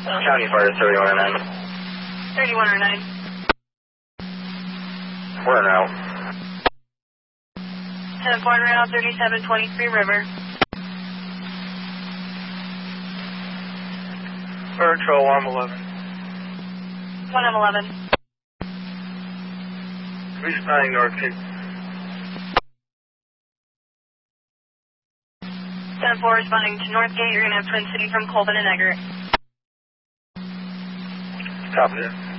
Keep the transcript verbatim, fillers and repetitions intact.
County Fire thirty-one oh nine. thirty-one oh nine. We're en route. ten four en route, thirty-seven twenty-three River. Fire Control one eleven. one M eleven. Responding North Cape. ten four responding to Northgate. You're going to have Twin City from Colvin and Eggert. Copy that.